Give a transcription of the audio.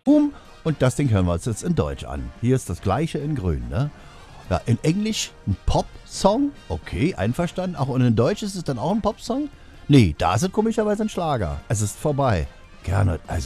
Und das Ding hören wir uns jetzt in Deutsch an. Hier ist das gleiche in Grün, ne? Ja, in Englisch ein Pop-Song. Okay, einverstanden. Auch und in Deutsch ist es dann auch ein Pop-Song? Nee, da ist es komischerweise ein Schlager. Es ist vorbei. Gerne. Also